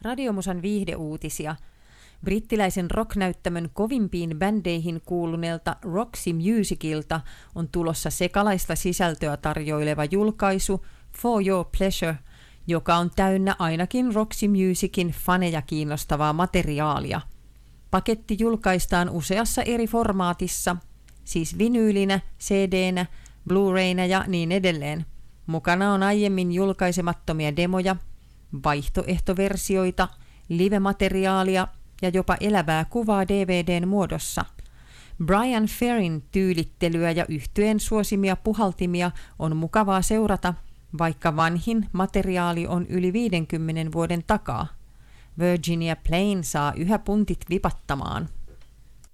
Radiomusan viihdeuutisia. Brittiläisen rocknäyttämön kovimpiin bändeihin kuuluneelta Roxy Musicilta on tulossa sekalaista sisältöä tarjoileva julkaisu For Your Pleasure, joka on täynnä ainakin Roxy Musicin faneja kiinnostavaa materiaalia. Paketti julkaistaan useassa eri formaatissa, siis vinyylinä, CD-nä, Blu-rayna ja niin edelleen. Mukana on aiemmin julkaisemattomia demoja, vaihtoehtoversioita, live-materiaalia ja jopa elävää kuvaa DVDn muodossa. Bryan Ferryn tyylittelyä ja yhtyeen suosimia puhaltimia on mukavaa seurata, vaikka vanhin materiaali on yli 50 vuoden takaa. Virginia Plain saa yhä puntit vipattamaan.